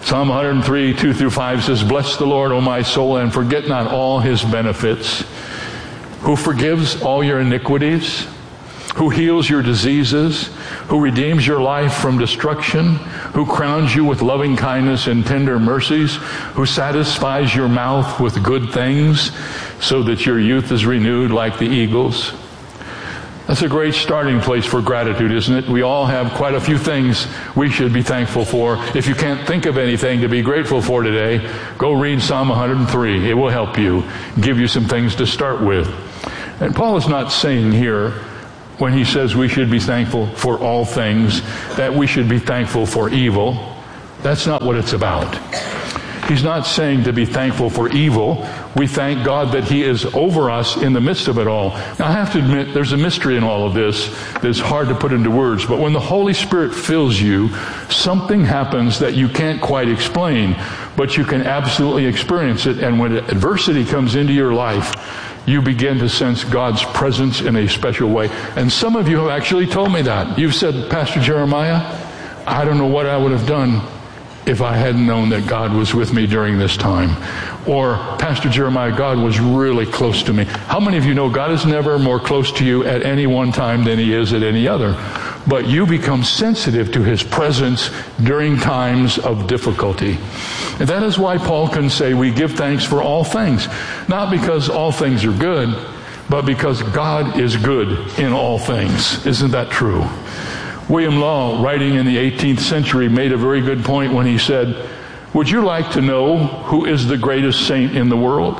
Psalm one hundred three, two through five says, "Bless the Lord, O my soul, and forget not all his benefits, who forgives all your iniquities, who heals your diseases, who redeems your life from destruction, who crowns you with loving kindness and tender mercies, who satisfies your mouth with good things, so that your youth is renewed like the eagles." That's a great starting place for gratitude, isn't it? We all have quite a few things we should be thankful for. If you can't think of anything to be grateful for today, go read Psalm one hundred three. It will help you, give you some things to start with. And Paul is not saying here, when he says we should be thankful for all things, that we should be thankful for evil. That's not what it's about. He's not saying to be thankful for evil. We thank God that he is over us in the midst of it all. Now, I have to admit, there's a mystery in all of this that's hard to put into words. But when the Holy Spirit fills you, something happens that you can't quite explain, but you can absolutely experience it. And when adversity comes into your life, you begin to sense God's presence in a special way. And some of you have actually told me that. You've said, "Pastor Jeremiah, I don't know what I would have done if I hadn't known that God was with me during this time." Or, "Pastor Jeremiah, God was really close to me." How many of you know God is never more close to you at any one time than he is at any other? But you become sensitive to his presence during times of difficulty. And that is why Paul can say we give thanks for all things. Not because all things are good, but because God is good in all things. Isn't that true? William Law, writing in the eighteenth century, made a very good point when he said, "Would you like to know who is the greatest saint in the world?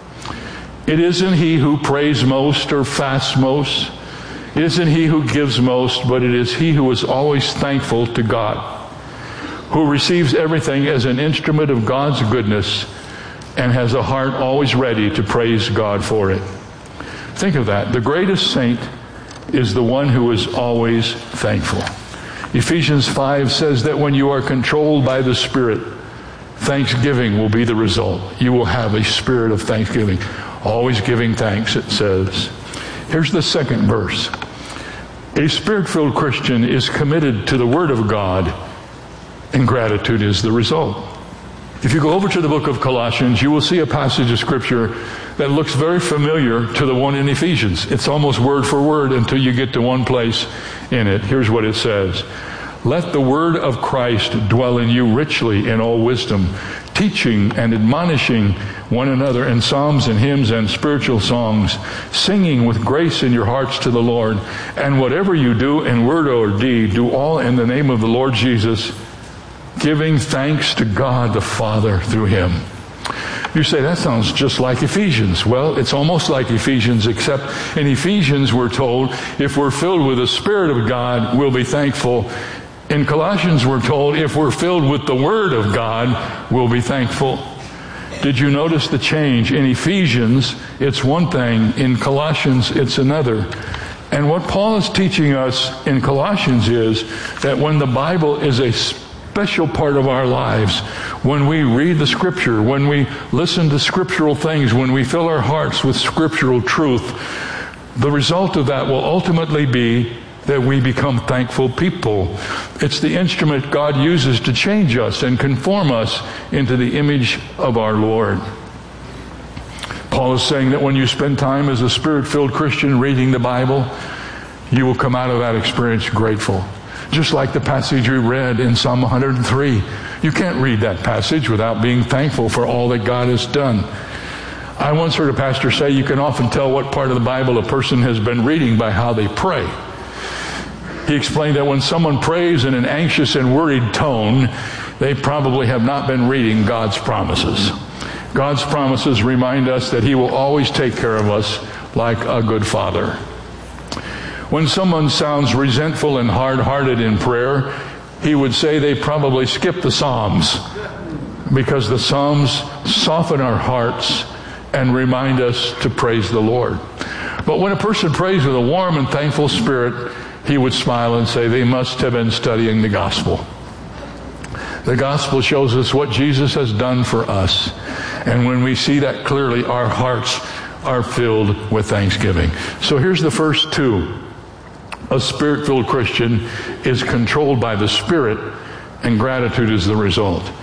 It isn't he who prays most or fasts most. It isn't he who gives most, but it is he who is always thankful to God, who receives everything as an instrument of God's goodness and has a heart always ready to praise God for it." Think of that. The greatest saint is the one who is always thankful. Ephesians five says that when you are controlled by the Spirit, thanksgiving will be the result. You will have a spirit of thanksgiving. Always giving thanks, it says. Here's the second verse. A Spirit-filled Christian is committed to the Word of God, and gratitude is the result. If you go over to the book of Colossians, you will see a passage of Scripture that looks very familiar to the one in Ephesians. It's almost word for word until you get to one place in it. Here's what it says. "Let the word of Christ dwell in you richly in all wisdom, teaching and admonishing one another in psalms and hymns and spiritual songs, singing with grace in your hearts to the Lord. And whatever you do in word or deed, do all in the name of the Lord Jesus, giving thanks to God the Father through him." You say, that sounds just like Ephesians. Well, it's almost like Ephesians, except in Ephesians we're told if we're filled with the Spirit of God, we'll be thankful. In Colossians we're told if we're filled with the Word of God, we'll be thankful. Did you notice the change? In Ephesians, it's one thing. In Colossians, it's another. And what Paul is teaching us in Colossians is that when the Bible is a special part of our lives, when we read the Scripture, when we listen to scriptural things, when we fill our hearts with scriptural truth, the result of that will ultimately be that we become thankful people. It's the instrument God uses to change us and conform us into the image of our Lord. Paul is saying that when you spend time as a Spirit-filled Christian reading the Bible, you will come out of that experience grateful. Just like the passage we read in Psalm one hundred three. You can't read that passage without being thankful for all that God has done. I once heard a pastor say you can often tell what part of the Bible a person has been reading by how they pray. He explained that when someone prays in an anxious and worried tone, they probably have not been reading God's promises. God's promises remind us that he will always take care of us like a good father. When someone sounds resentful and hard-hearted in prayer, he would say they probably skip the Psalms, because the Psalms soften our hearts and remind us to praise the Lord. But when a person prays with a warm and thankful spirit, he would smile and say they must have been studying the gospel. The gospel shows us what Jesus has done for us. And when we see that clearly, our hearts are filled with thanksgiving. So here's the first two. A Spirit-filled Christian is controlled by the Spirit, and gratitude is the result.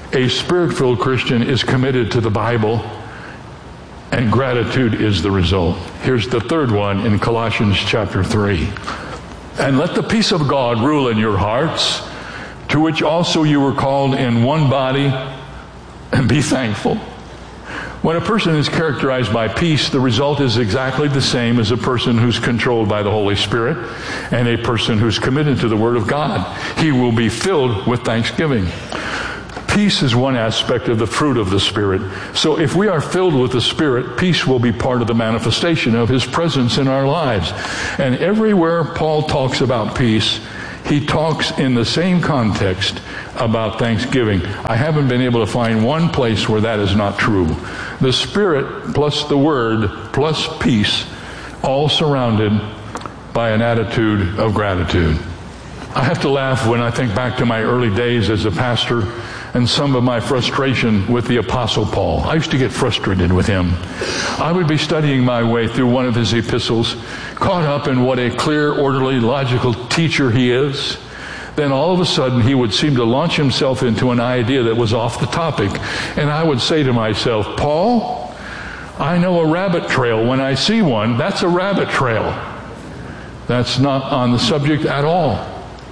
A Spirit-filled Christian is committed to the Bible, and gratitude is the result. Here's the third one in Colossians chapter three. And let the peace of God rule in your hearts, to which also you were called in one body, and be thankful. When a person is characterized by peace, the result is exactly the same as a person who's controlled by the Holy Spirit and a person who's committed to the Word of God. He will be filled with thanksgiving. Peace is one aspect of the fruit of the Spirit. So if we are filled with the Spirit, peace will be part of the manifestation of His presence in our lives. And everywhere Paul talks about peace, he talks in the same context about thanksgiving. I haven't been able to find one place where that is not true. The Spirit plus the Word plus peace, all surrounded by an attitude of gratitude. I have to laugh when I think back to my early days as a pastor and some of my frustration with the Apostle Paul. I used to get frustrated with him. I would be studying my way through one of his epistles, caught up in what a clear, orderly, logical teacher he is. Then all of a sudden he would seem to launch himself into an idea that was off the topic. And I would say to myself, Paul, I know a rabbit trail. When I see one, that's a rabbit trail. That's not on the subject at all.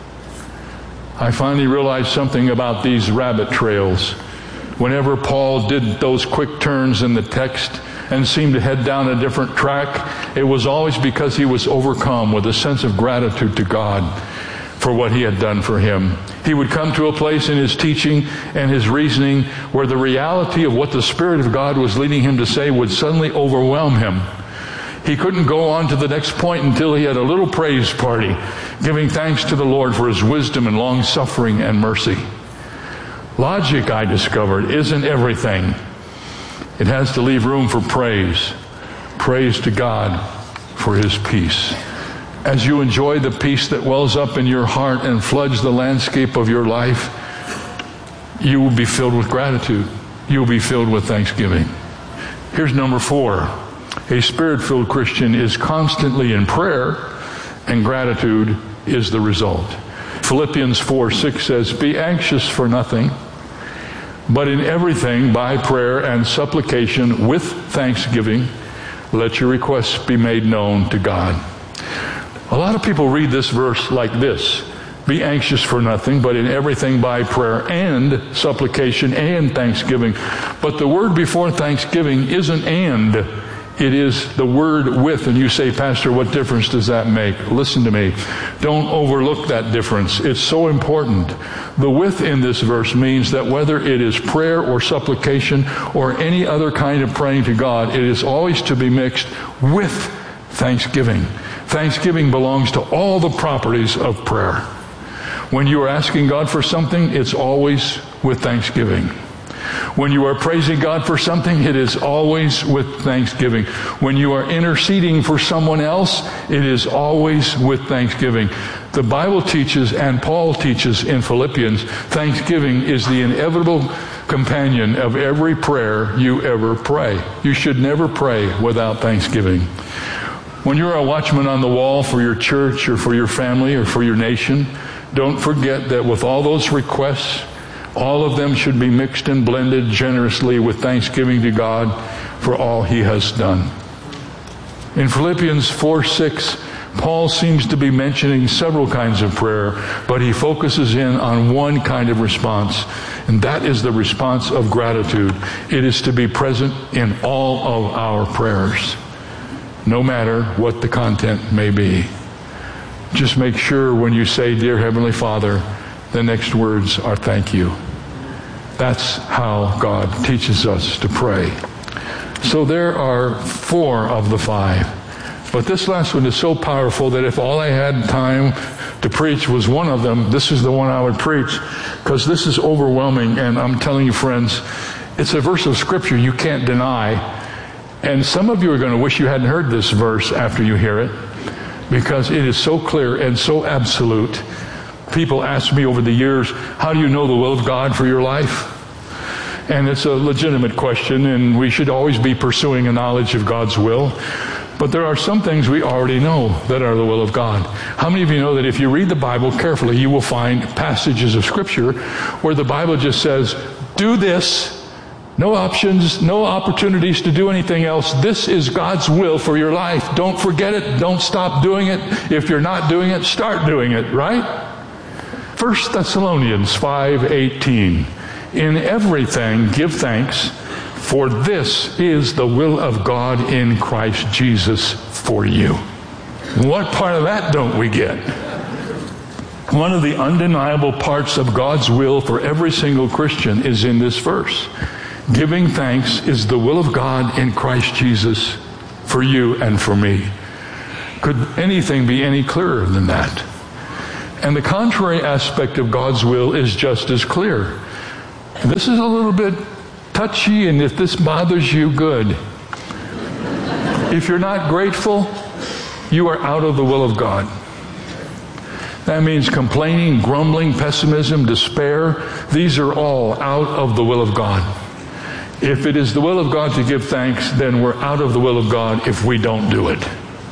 I finally realized something about these rabbit trails. Whenever Paul did those quick turns in the text and seemed to head down a different track, it was always because he was overcome with a sense of gratitude to God for what He had done for him. He would come to a place in his teaching and his reasoning where the reality of what the Spirit of God was leading him to say would suddenly overwhelm him. He couldn't go on to the next point until he had a little praise party, giving thanks to the Lord for His wisdom and long-suffering and mercy. Logic, I discovered, isn't everything. It has to leave room for praise. Praise to God for His peace. As you enjoy the peace that wells up in your heart and floods the landscape of your life, you will be filled with gratitude. You will be filled with thanksgiving. Here's number four. A Spirit-filled Christian is constantly in prayer, and gratitude is the result. Philippians four six says, be anxious for nothing, but in everything by prayer and supplication with thanksgiving, let your requests be made known to God. A lot of people read this verse like this. Be anxious for nothing, but in everything by prayer and supplication and thanksgiving. But the word before thanksgiving isn't and. It is the word with. And you say, Pastor, what difference does that make? Listen to me. Don't overlook that difference. It's so important. The with in this verse means that whether it is prayer or supplication or any other kind of praying to God, it is always to be mixed with thanksgiving. Thanksgiving belongs to all the properties of prayer. When you are asking God for something, it's always with thanksgiving. When you are praising God for something, it is always with thanksgiving. When you are interceding for someone else, it is always with thanksgiving. The Bible teaches, and Paul teaches in Philippians, thanksgiving is the inevitable companion of every prayer you ever pray. You should never pray without thanksgiving. When you're a watchman on the wall for your church or for your family or for your nation, don't forget that with all those requests, all of them should be mixed and blended generously with thanksgiving to God for all He has done. In Philippians four six, Paul seems to be mentioning several kinds of prayer, but he focuses in on one kind of response, and that is the response of gratitude. It is to be present in all of our prayers, no matter what the content may be. Just make sure when you say, Dear Heavenly Father, the next words are thank you. That's how God teaches us to pray. So there are four of the five. But this last one is so powerful that if all I had time to preach was one of them, this is the one I would preach, because this is overwhelming. And I'm telling you, friends, it's a verse of Scripture you can't deny. And some of you are going to wish you hadn't heard this verse after you hear it, because it is so clear and so absolute. People ask me over the years, how do you know the will of God for your life? And it's a legitimate question, and we should always be pursuing a knowledge of God's will. But there are some things we already know that are the will of God. How many of you know that if you read the Bible carefully, you will find passages of Scripture where the Bible just says, Do this. No options, no opportunities to do anything else. This is God's will for your life. Don't forget it. Don't stop doing it. If you're not doing it, start doing it, right? First Thessalonians five eighteen. In everything give thanks, for this is the will of God in Christ Jesus for you. What part of that don't we get? One of the undeniable parts of God's will for every single Christian is in this verse. Giving thanks is the will of God in Christ Jesus for you and for me. Could anything be any clearer than that? And the contrary aspect of God's will is just as clear. This is a little bit touchy, and if this bothers you, good. If you're not grateful, you are out of the will of God. That means complaining, grumbling, pessimism, despair. These are all out of the will of God. If it is the will of God to give thanks, then we're out of the will of God if we don't do it.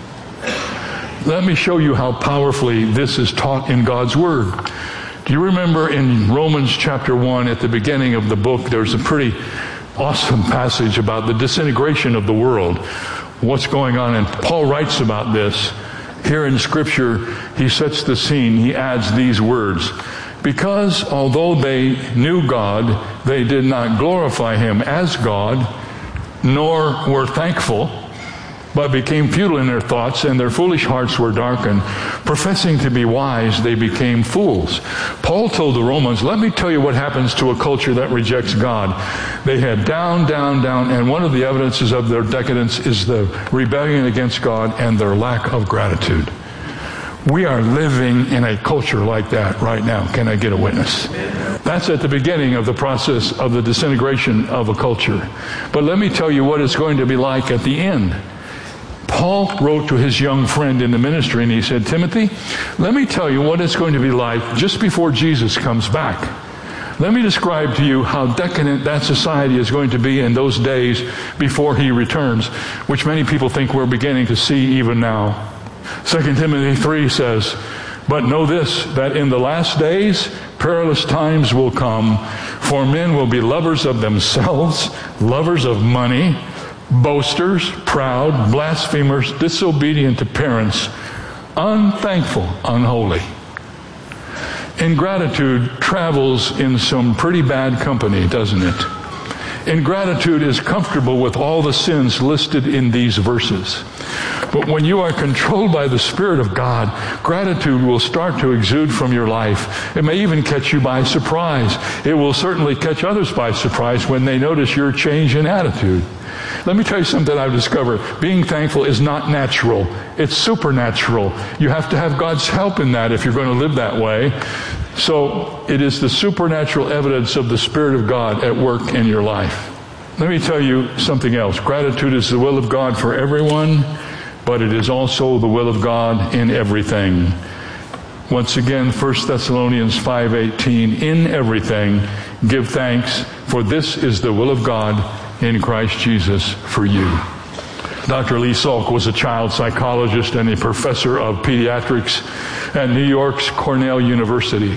Let me show you how powerfully this is taught in God's Word. Do you remember in Romans chapter one, at the beginning of the book, there's a pretty awesome passage about the disintegration of the world, what's going on, and Paul writes about this. Here in Scripture, he sets the scene. He adds these words. Because although they knew God, they did not glorify Him as God, nor were thankful, but became futile in their thoughts, and their foolish hearts were darkened. Professing to be wise, they became fools. Paul told the Romans, let me tell you what happens to a culture that rejects God. They head down, down, down, and one of the evidences of their decadence is the rebellion against God and their lack of gratitude. We are living in a culture like that right now. Can I get a witness? That's at the beginning of the process of the disintegration of a culture. But let me tell you what it's going to be like at the end. Paul wrote to his young friend in the ministry, and he said, Timothy, let me tell you what it's going to be like just before Jesus comes back. Let me describe to you how decadent that society is going to be in those days before He returns, which many people think we're beginning to see even now. Second Timothy three says, but know this, that in the last days perilous times will come, for men will be lovers of themselves, lovers of money, boasters, proud, blasphemers, disobedient to parents, unthankful, unholy. Ingratitude travels in some pretty bad company, doesn't it? Ingratitude is comfortable with all the sins listed in these verses. But when you are controlled by the Spirit of God, gratitude will start to exude from your life. It may even catch you by surprise. It will certainly catch others by surprise when they notice your change in attitude. Let me tell you something I've discovered. Being thankful is not natural. It's supernatural. You have to have God's help in that if you're going to live that way. So it is the supernatural evidence of the Spirit of God at work in your life. Let me tell you something else. Gratitude is the will of God for everyone, but it is also the will of God in everything. Once again, First Thessalonians five eighteen, in everything give thanks, for this is the will of God in Christ Jesus for you. Doctor Lee Salk was a child psychologist and a professor of pediatrics at New York's Cornell University.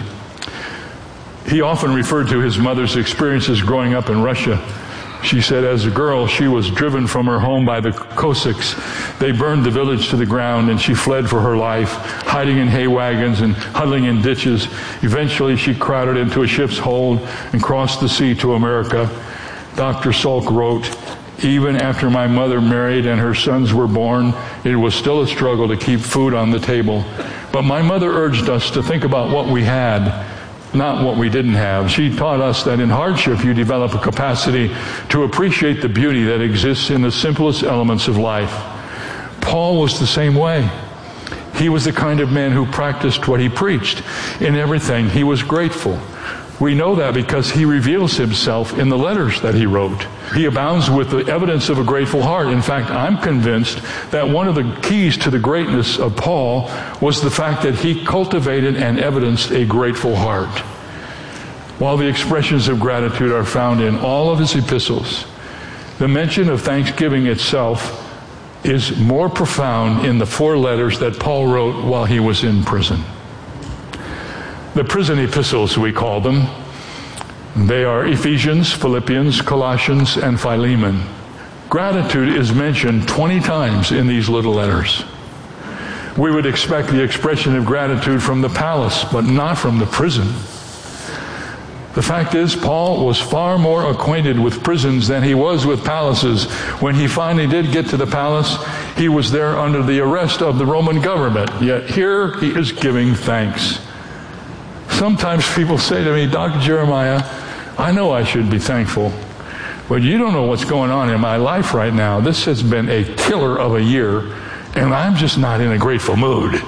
He often referred to his mother's experiences growing up in Russia. She said as a girl, she was driven from her home by the Cossacks. They burned the village to the ground, and she fled for her life, hiding in hay wagons and huddling in ditches. Eventually, she crowded into a ship's hold and crossed the sea to America. Doctor Salk wrote, even after my mother married and her sons were born, it was still a struggle to keep food on the table. But my mother urged us to think about what we had, not what we didn't have. She taught us that in hardship you develop a capacity to appreciate the beauty that exists in the simplest elements of life. Paul was the same way. He was the kind of man who practiced what he preached. In everything, he was grateful. We know that because he reveals himself in the letters that he wrote. He abounds with the evidence of a grateful heart. In fact, I'm convinced that one of the keys to the greatness of Paul was the fact that he cultivated and evidenced a grateful heart. While the expressions of gratitude are found in all of his epistles, the mention of thanksgiving itself is more profound in the four letters that Paul wrote while he was in prison. The prison epistles, we call them. They are Ephesians, Philippians, Colossians, and Philemon. Gratitude is mentioned twenty times in these little letters. We would expect the expression of gratitude from the palace, but not from the prison. The fact is, Paul was far more acquainted with prisons than he was with palaces. When he finally did get to the palace, he was there under the arrest of the Roman government. Yet here he is giving thanks. Sometimes people say to me, Doctor Jeremiah, I know I should be thankful, but you don't know what's going on in my life right now. This has been a killer of a year, and I'm just not in a grateful mood.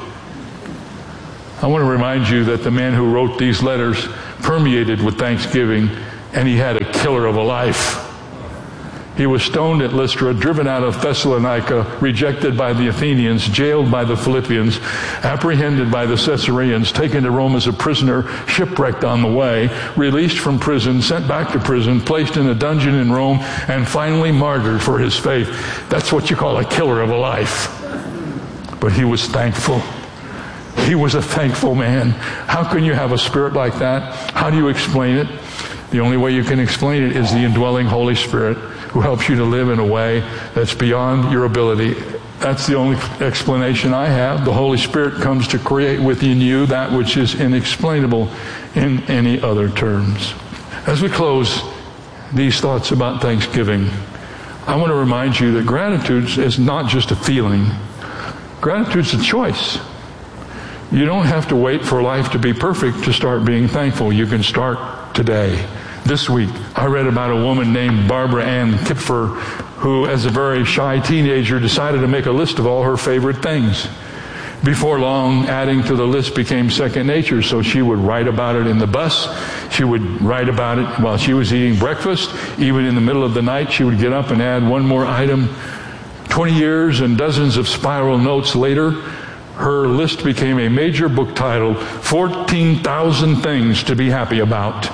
I want to remind you that the man who wrote these letters permeated with thanksgiving, and he had a killer of a life. He was stoned at Lystra, driven out of Thessalonica, rejected by the Athenians, jailed by the Philippians, apprehended by the Caesareans, taken to Rome as a prisoner, shipwrecked on the way, released from prison, sent back to prison, placed in a dungeon in Rome, and finally martyred for his faith. That's what you call a killer of a life. But he was thankful. He was a thankful man. How can you have a spirit like that? How do you explain it? The only way you can explain it is the indwelling Holy Spirit who helps you to live in a way that's beyond your ability. That's the only explanation I have. The Holy Spirit comes to create within you that which is inexplainable in any other terms. As we close these thoughts about Thanksgiving, I want to remind you that gratitude is not just a feeling. Gratitude's a choice. You don't have to wait for life to be perfect to start being thankful. You can start today. This week, I read about a woman named Barbara Ann Kipfer who, as a very shy teenager, decided to make a list of all her favorite things. Before long, adding to the list became second nature, so she would write about it in the bus. She would write about it while she was eating breakfast. Even in the middle of the night, she would get up and add one more item. Twenty years and dozens of spiral notes later, her list became a major book titled, fourteen thousand Things to Be Happy About.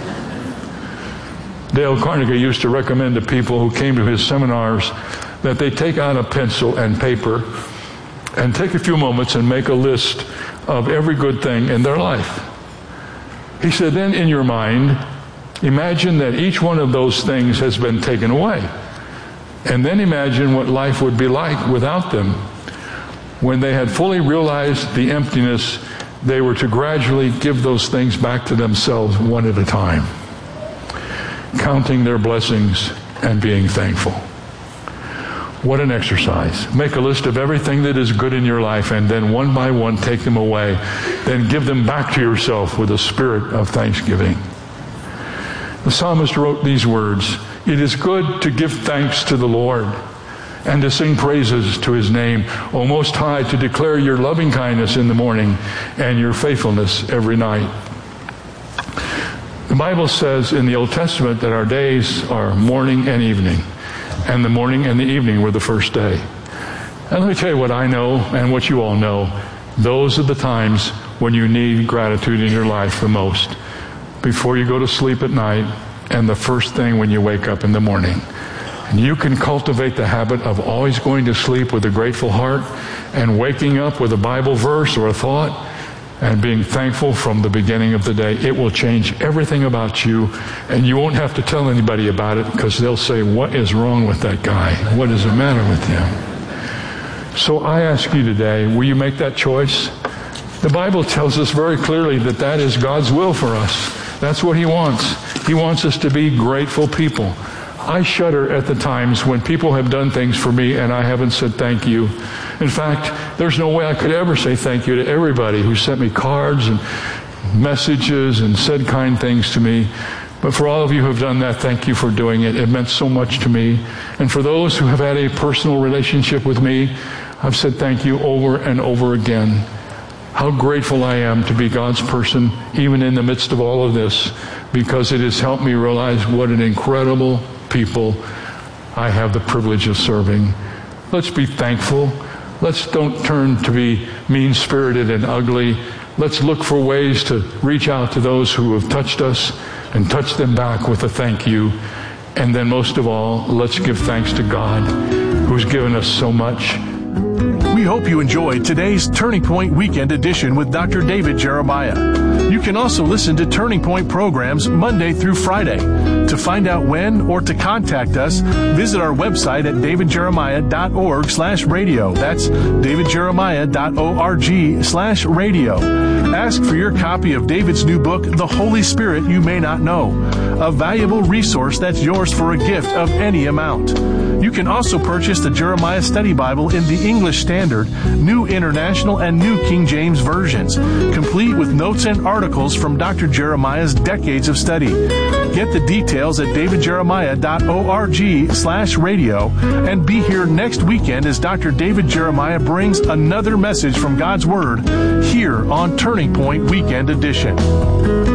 Dale Carnegie used to recommend to people who came to his seminars that they take out a pencil and paper and take a few moments and make a list of every good thing in their life. He said, then in your mind, imagine that each one of those things has been taken away. And then imagine what life would be like without them. When they had fully realized the emptiness, they were to gradually give those things back to themselves one at a time, counting their blessings and being thankful. What an exercise. Make a list of everything that is good in your life and then one by one take them away. Then give them back to yourself with a spirit of thanksgiving. The psalmist wrote these words, "It is good to give thanks to the Lord and to sing praises to his name, O Most High, to declare your loving kindness in the morning and your faithfulness every night." The Bible says in the Old Testament that our days are morning and evening, and the morning and the evening were the first day. And let me tell you what I know and what you all know. Those are the times when you need gratitude in your life the most. Before you go to sleep at night and the first thing when you wake up in the morning. And you can cultivate the habit of always going to sleep with a grateful heart and waking up with a Bible verse or a thought and being thankful from the beginning of the day. It will change everything about you, and you won't have to tell anybody about it because they'll say, what is wrong with that guy? What is the matter with him? So I ask you today, will you make that choice? The Bible tells us very clearly that that is God's will for us. That's what he wants. He wants us to be grateful people. I shudder at the times when people have done things for me and I haven't said thank you. In fact, there's no way I could ever say thank you to everybody who sent me cards and messages and said kind things to me. But for all of you who have done that, thank you for doing it. It meant so much to me. And for those who have had a personal relationship with me, I've said thank you over and over again. How grateful I am to be God's person, even in the midst of all of this, because it has helped me realize what an incredible people I have the privilege of serving. Let's be thankful. Let's don't turn to be mean-spirited and ugly. Let's look for ways to reach out to those who have touched us and touch them back with a thank you. And then most of all, let's give thanks to God who's given us so much. We hope you enjoyed today's Turning Point Weekend Edition with Doctor David Jeremiah. You can also listen to Turning Point programs Monday through Friday. To find out when or to contact us, visit our website at davidjeremiah.org slash radio. That's davidjeremiah.org slash radio. Ask for your copy of David's new book, The Holy Spirit You May Not Know, a valuable resource that's yours for a gift of any amount. You can also purchase the Jeremiah Study Bible in the English Standard, New International, and New King James versions, complete with notes and articles from Doctor Jeremiah's decades of study. Get the details at davidjeremiah.org slash radio and be here next weekend as Doctor David Jeremiah brings another message from God's Word here on Turning Point Weekend Edition.